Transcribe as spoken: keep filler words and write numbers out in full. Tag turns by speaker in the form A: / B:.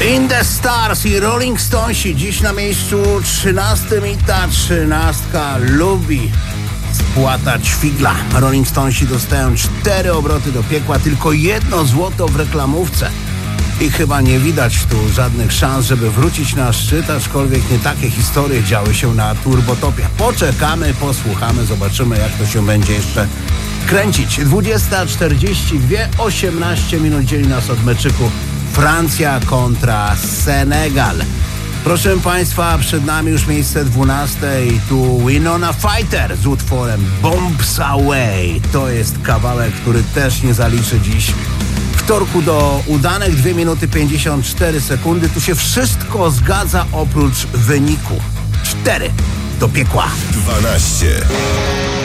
A: In the Stars i Rolling Stonesi dziś na miejscu trzynastym i ta trzynastka lubi spłatać figla. Rolling Stonesi dostają cztery obroty do piekła, tylko jedno złoto w reklamówce. I chyba nie widać tu żadnych szans, żeby wrócić na szczyt, aczkolwiek nie takie historie działy się na Turbotopie. Poczekamy, posłuchamy, zobaczymy, jak to się będzie jeszcze kręcić. dwudziesta czterdzieści dwa, osiemnaście minut dzieli nas od meczyku Francja kontra Senegal. Proszę Państwa, przed nami już miejsce dwunaste i tu Winona Fighter z utworem Bombs Away. To jest kawałek, który też nie zaliczy dziś wtorku do udanych. Dwie minuty pięćdziesiąt cztery sekundy. Tu się wszystko zgadza oprócz wyniku. cztery do piekła.
B: dwanaście.